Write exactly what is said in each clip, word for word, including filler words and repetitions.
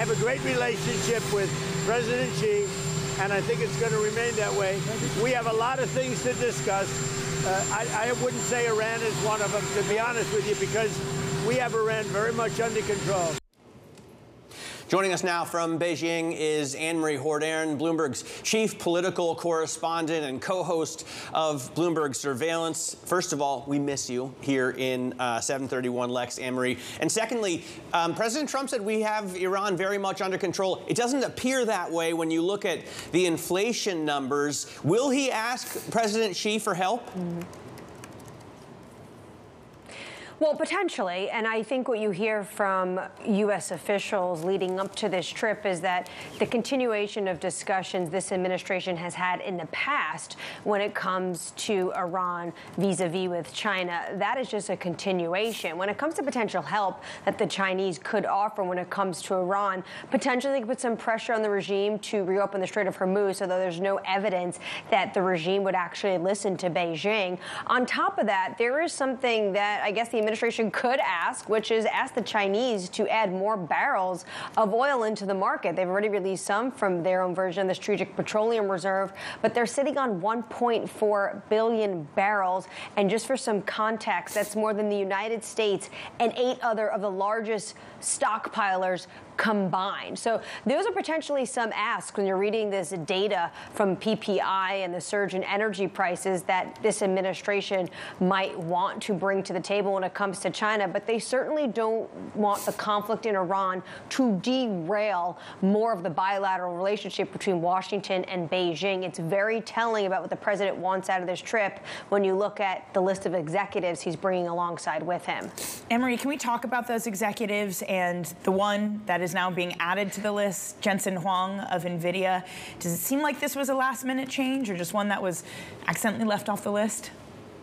have a great relationship with President Xi, and I think it's going to remain that way. We have a lot of things to discuss. Uh, I, I wouldn't say Iran is one of them, to be honest with you, because we have Iran very much under control. Joining us now from Beijing is Anne-Marie Hordern, Bloomberg's chief political correspondent and co-host of Bloomberg Surveillance. First of all, we miss you here in uh, seven thirty-one Lex, Anne-Marie. And secondly, um, President Trump said we have Iran very much under control. It doesn't appear that way when you look at the inflation numbers. Will he ask President Xi for help? Mm-hmm. Well, potentially, and I think what you hear from U S officials leading up to this trip is that the continuation of discussions this administration has had in the past when it comes to Iran vis-a-vis with China, that is just a continuation. When it comes to potential help that the Chinese could offer when it comes to Iran, potentially they could put some pressure on the regime to reopen the Strait of Hormuz, although there's no evidence that the regime would actually listen to Beijing. On top of that, there is something that I guess the administration could ask, which is ask the Chinese to add more barrels of oil into the market. They've already released some from their own version of the Strategic Petroleum Reserve, but they're sitting on one point four billion barrels. And just for some context, that's more than the United States and eight other of the largest stockpilers combined. So those are potentially some asks when you're reading this data from P P I and the surge in energy prices that this administration might want to bring to the table when it comes to China. But they certainly don't want the conflict in Iran to derail more of the bilateral relationship between Washington and Beijing. It's very telling about what the president wants out of this trip when you look at the list of executives he's bringing alongside with him. Anne-Marie, can we talk about those executives and the one that is now being added to the list, Jensen Huang of NVIDIA? Does it seem like this was a last-minute change or just one that was accidentally left off the list?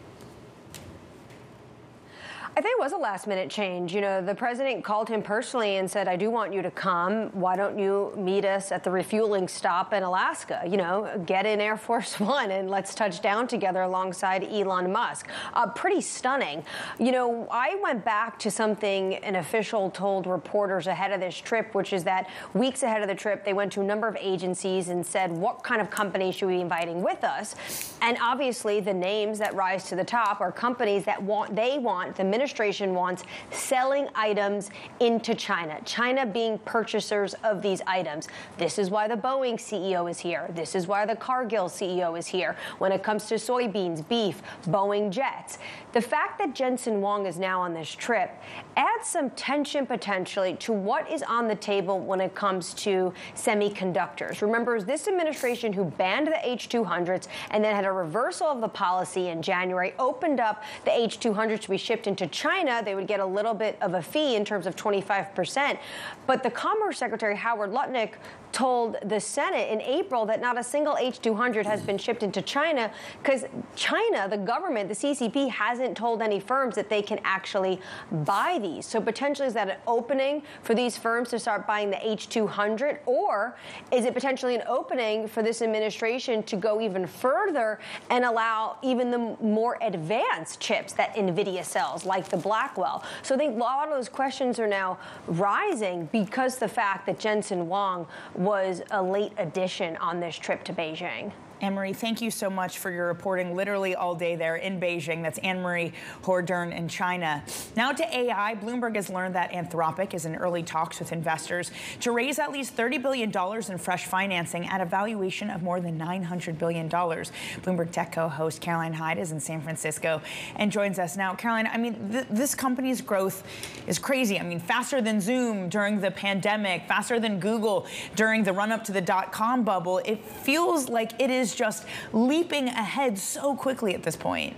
I think it was a last-minute change. You know, the president called him personally and said, I do want you to come. Why don't you meet us at the refueling stop in Alaska? You know, get in Air Force One and let's touch down together alongside Elon Musk. Uh, pretty stunning. You know, I went back to something an official told reporters ahead of this trip, which is that weeks ahead of the trip, they went to a number of agencies and said, what kind of companies should we be inviting with us? And obviously, the names that rise to the top are companies that want, they want, the ministry administration wants selling items into China, China being purchasers of these items. This is why the Boeing C E O is here. This is why the Cargill C E O is here. When it comes to soybeans, beef, Boeing jets. The fact that Jensen Huang is now on this trip adds some tension potentially to what is on the table when it comes to semiconductors. Remember, this administration who banned the H two hundreds and then had a reversal of the policy in January, opened up the H two hundreds to be shipped into China. They would get a little bit of a fee in terms of twenty-five percent. But the Commerce Secretary, Howard Lutnick, told the Senate in April that not a single H two hundred has been shipped into China because China, the government, the C C P, hasn't told any firms that they can actually buy these. So potentially is that an opening for these firms to start buying the H two hundred? Or is it potentially an opening for this administration to go even further and allow even the more advanced chips that NVIDIA sells, like the Blackwell? So I think a lot of those questions are now rising because the fact that Jensen Huang was a late addition on this trip to Beijing. Anne-Marie, thank you so much for your reporting literally all day there in Beijing. That's Anne-Marie Hordern in China. Now to A I. Bloomberg has learned that Anthropic is in early talks with investors to raise at least thirty billion dollars in fresh financing at a valuation of more than nine hundred billion dollars. Bloomberg Tech co-host Caroline Hyde is in San Francisco and joins us now. Caroline, I mean, th this company's growth is crazy. I mean, faster than Zoom during the pandemic, faster than Google during the run-up to the dot-com bubble. It feels like it is just leaping ahead so quickly at this point.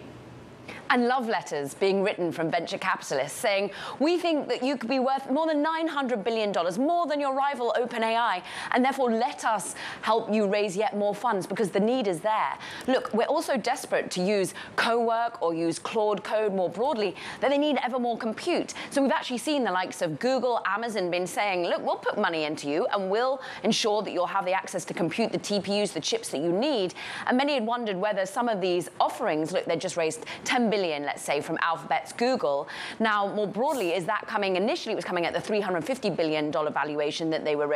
And love letters being written from venture capitalists saying, we think that you could be worth more than nine hundred billion dollars, more than your rival OpenAI, and therefore let us help you raise yet more funds because the need is there. Look, we're also desperate to use Cowork or use Claude Code more broadly, that they need ever more compute. So we've actually seen the likes of Google, Amazon been saying, look, we'll put money into you and we'll ensure that you'll have the access to compute, the T P Us, the chips that you need. And many had wondered whether some of these offerings, look, they just raised ten billion dollars, let's say, from Alphabet's Google. Now, more broadly, is that coming, initially it was coming at the three hundred fifty billion dollar valuation that they were raising.